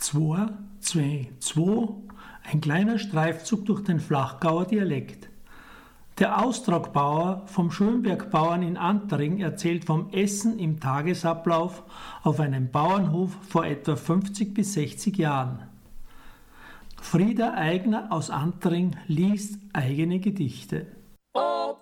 2, 2, 2, ein kleiner Streifzug durch den Flachgauer Dialekt. Der Austragbauer vom Schönbergbauern in Antering erzählt vom Essen im Tagesablauf auf einem Bauernhof vor etwa 50 bis 60 Jahren. Frieda Eigner aus Antering liest eigene Gedichte.